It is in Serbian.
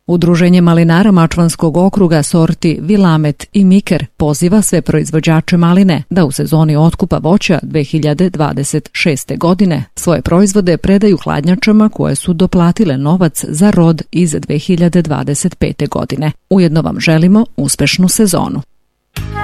Udruženje malinara Mačvanskog okruga sorti Vilamet i Miker poziva sve proizvođače maline da u sezoni otkupa voća 2026. godine svoje proizvode predaju hladnjačama koje su doplatile novac za rod iz 2025. godine. Ujedno vam želimo uspešnu sezonu.